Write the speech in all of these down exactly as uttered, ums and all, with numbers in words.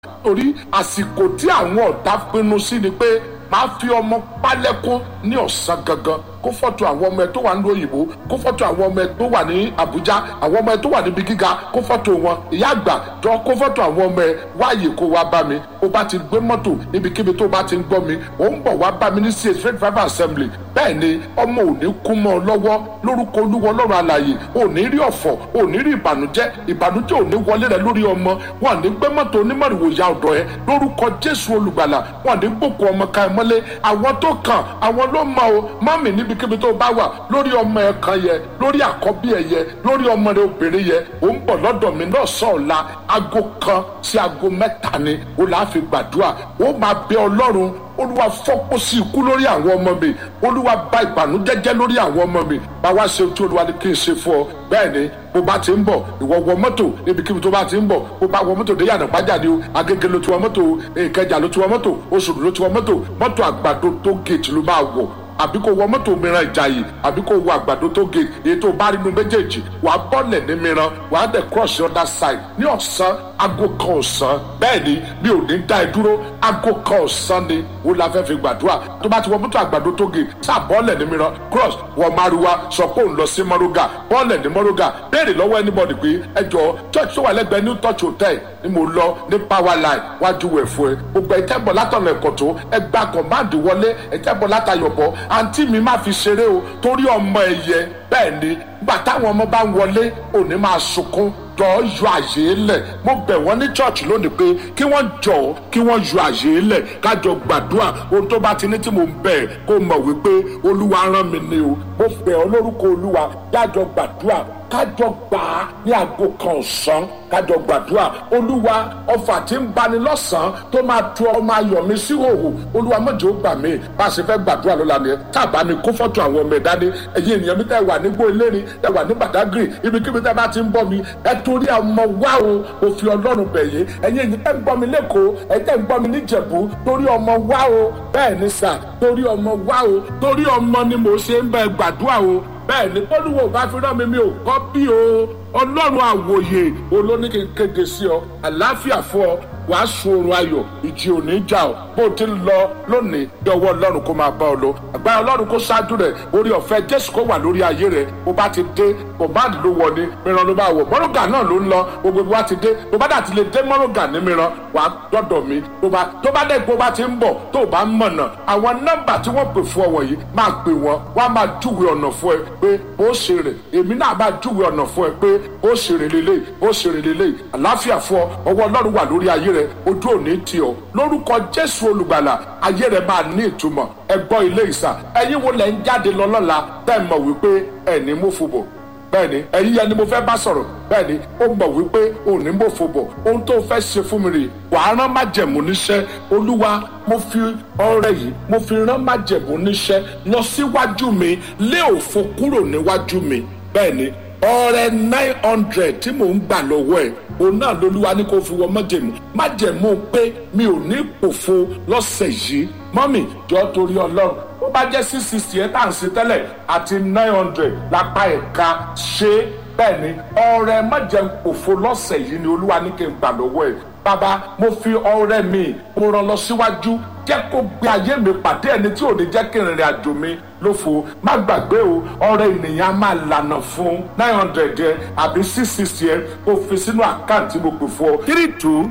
torí àsìkò tí àwọn ọ̀tá pinnu sí ni pé máa fi ọmọ pálẹ́kún ní ọ̀sán gangan kó fọ́tò àwọn ọmọ ẹ tó wà ní òyìnbó kó fọ́tò àwọn ọmọ ẹ tó wà ní Àbújá àwọn ọmọ ẹ tó wà níbi gíga kó fọ́tò wọn ìyá àgbà jọ kó fọ́tò àwọn ọmọ ẹ wáyé kó wá bá mi ó bá ti gbé mọ́tò níbikíbi tó bá ti ń gbọ́ mi ó ń bọ̀ wá bá mi ní C H Faith Revival Assembly bẹ́ẹ̀ ni ọmọ ò ní kú mọ́ ọ lọ́wọ́ lórúkọ Olúwa Ọlọ́run alààyè ò ní rí ọ̀fọ̀ ò ní rí ìbànújẹ́ ìbànújẹ́ ò ní wọlé rẹ lórí ọmọ wọn ní gbé mọ́tò onímọ̀rìwò ya ọ̀dọ̀ ẹ lórúkọ Jésù olùgbàlà wọn ní gbòkú ọmọ ká ẹ mọ́lé àwọn tó kàn àwọn ló mọ o mọ́mì níbikíbi tó bá wà lórí ọmọ ẹ kan yẹ lórí àkọ́bí ẹ yẹ lórí ọmọ rẹ obìnrin yẹ ò ń bọ̀ lọ́dọ̀ mi lọ́sàn-án ọ̀la aago kan sí aago mẹ́ta ni ó là á fi gbàdúrà ó máa bẹ Ọlọ́run Olúwa fọ́pọ̀ sí ikú lórí àwọn ọmọ mi Olúwa bà ìbànújẹ́ jẹ́ lórí àwọn ọmọ mi bá wá ṣe tí Olúwa ní kí n ṣe fún ọ bẹ́ẹ̀ ni bó bá ti ń bọ̀ ìwọ wọ mọ́tò níbikíbi tó bá ti ń bọ̀ bó bá wọ mọ́tò dé yànnà pàjáde o Agége ló ti wọ mọ́tò Ìkẹjà ló ti wọ mọ́tò Òṣòdì ló ti wọ mọ́tò mọ́tò Àgbàdo tó gèètì ló máa wọ̀ àbí kò wọ mọ́tò mìíràn Ìjàyè àbí kò wọ Àgbàdo tó gé èyí tó bá rí inú méjèèjì wàá bọ́lẹ̀ ní mìíràn wàá dẹ̀ cross the other side ní ọ̀sán aago kan ọ̀sán bẹ́ẹ̀ ni mi ò ní dá ẹ dúró aago kan ọ̀sán ni ó la fẹ́ fi gbàdúrà tó bá ti wọ mọ́tò Àgbàdo tó gé sá bọ́ọ̀lẹ̀ ní mìíràn cross wọ Márúwá sọ pé òun lọ sí Mọ́rúgà bọ́ọ̀lẹ̀ ní Mọ́rúgà béèrè lọ́wọ́ anybody pé ẹ jọ church tó wà lẹ́gbẹ̀ẹ́ New Touch Hotel ni mo lọ ní power line wájú wẹ̀ fún ẹ gbogbo ẹ̀ tẹ́bọ̀ látọ̀nà ẹ̀kọ́ tó ẹ gba command wọlé ẹ tẹ́bọ̀ látayọ̀bọ̀ àǹtí mi má fi ṣeré o torí ọmọ ẹ̀yẹ bẹ́ẹ̀ ni gbà táwọn ọmọ bá ń wọlé òní máa sunkún jọ yọ àyè lẹ̀ mo bẹ̀ wọ́n ní church lónìí pé kí wọ́n jọ kí wọ́n yọ àyè lẹ̀ kájọ gbàdúrà ohun tó bá ti ní tí mo ń bẹ̀ kó mọ̀ wípé Olúwa rán mi ni o mo bẹ̀ ọ́ lórúkọ Olúwa jájọ gbàdúrà kájọ gbà á ní aago kan ọ̀sán kájọ gbàdúrà Olúwa ọfà tí ń bani lọ́sàn-án tó máa tu ọmọ ayọ̀ mi sí òhò Olúwa mọ̀jẹ̀ ó gbà mí bá a ṣe fẹ́ gbàdúrà lọ́la ni tábà mi kó fọ́tò àwọn ọmọ ẹ̀dá ní ẹ̀yin ènìyàn mi tẹ́ wà nígbó Ìlérin tẹ́ wà ní Badagry ibikíbi tẹ́ bá ti ń bọ́ mi ẹ torí ọmọ wá o mo fi Ọlọ́run bẹ̀ yín ẹ̀yin èyí tẹ́ ń gbọ́ mi lẹ́kọ̀ọ́ ẹ tẹ́ ń gbọ́ mi níjẹ̀bú torí ọmọ wá o bẹ́ẹ̀ ni sà torí ọmọ wá o torí ọmọ ni mo ṣe ń bẹ gbàdúrà o bẹ́ẹ̀ ni Olúwa bá fi rán mi mi ò kọ́ bí o Ọlọ́run àwòye olóníkè kéde sí ọ àlàáfíà fún ọ wàá sun oorun ayọ̀ ìjì òní jà ọ bó ti ń lọ lónìí dọwọ́ Ọlọ́run kó máa bá ọ lọ àgbáyé Ọlọ́run kó ṣáájú rẹ̀ orí ọ̀fẹ́ Jésù kó wà lórí ayé rẹ̀ bó bá ti dé bọ̀báàdì ló wọ ni mìíràn ló bá wọ̀ mọ́rọ̀gà náà ló ń lọ gbogbo wa ti dé bó bá dà ti lè dé mọ́rọ̀gà ní mìíràn wàá dọ́dọ̀ mi tó bá tó bá dẹ̀ bó bá ti ń bọ̀ tó bá ń mọ̀nà àwọn nọ́mbà tí wọ́n pè fún ọ wọ̀nyí máa pè wọ́n wọ́n á máa júwe ọ̀nà fún ẹ pé ó ṣe rè èmi náà máa júwe ọ̀nà fún ẹ pé ó ṣe rè lélẹ̀ ó ṣe rè lélẹ̀ àlàáfíà fún ọ ọwọ́ Ọlọ́run wà lórí ayé rẹ ojú òní tì ọ lórúkọ Jésù olùgbàlà ayé rẹ máa ní ìtumọ̀ ẹ gbọ́ ilé ìsà ẹ̀yin wo lẹ ń jáde lọ lọ́la tẹ́ ẹ mọ̀ wípé ẹni mú fún bọ̀ bẹ́ẹ̀ni ẹ̀yin yẹn ni mo fẹ́ bá sọ̀rọ̀ bẹ́ẹ̀ni ó mọ̀ wípé òní mú fún bọ̀ ohun tó fẹ́ ṣe fún mi rè wàá rán májẹ̀mú níṣẹ́ Olúwa mo fi ọrẹ yìí mo fi rán májẹ̀mú níṣẹ́ lọ síwájú mi lé òfo kúrò níwájú mi bẹ́ẹ̀ni ọrẹ nine hundred tí mò ń gbà lọ́wọ́ ẹ̀ òun náà lolúwa ní kó fi wọ májẹ̀mú májẹ̀mú pé mi ò ní pòfo lọ́sẹ̀ yìí mọ́mì jọ torí Ọlọ́run ó bá jẹ́ six sixty ẹ̀ tá à ń ṣe tẹ́lẹ̀ àti nine hundred lápá ẹ̀ka ṣe bẹ́ẹ̀ ni ọrẹ májẹ̀mú pòfo lọ́sẹ̀ yìí ni olúwa ní kí n gbà lọ́wọ́ ẹ̀ bàbá mo fi ọrẹ mi mo rán lọ síwájú jẹ́ kó gbé ayé mi pàdé ẹni tí ò ní jẹ́ kí ìrìn àjò mi lófo má gbàgbé o ọrẹ ènìyàn máa lànà fún nine hundred ẹ àbí six sixty ẹ kó fi sínú àkáǹtì mo pè fún ọ three two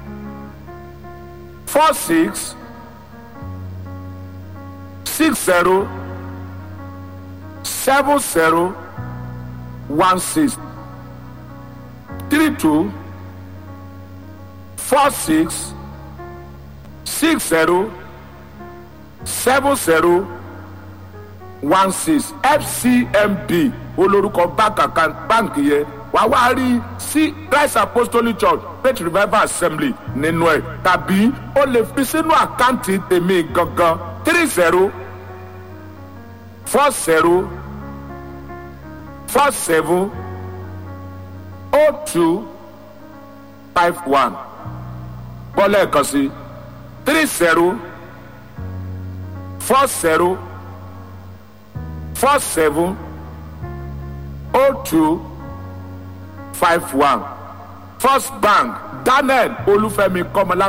four six six zero seven zero one six three two four six six zero seven zero one six F C M B olórúkọ báǹkì yẹn wàá wá rí sí Christ Apostolic Church Faith Revival Assembly nínú ẹ̀ tàbí o lè fi sínú àkáǹtì tèmi gangan three zero four zero four seven oh two five one bọ́lá ẹ̀kan sí three zero four zero four seven oh two five one First Bank Daniel Olúfẹ́mi Kọ́mọlá.